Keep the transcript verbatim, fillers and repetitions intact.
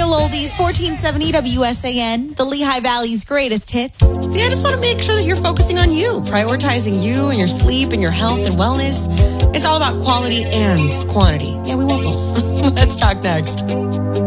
Real Oldies, fourteen seventy W S A N, the Lehigh Valley's greatest hits. See, I just want to make sure that you're focusing on you, prioritizing you and your sleep and your health and wellness. It's all about quality and quantity. Yeah, we want both. Let's talk next.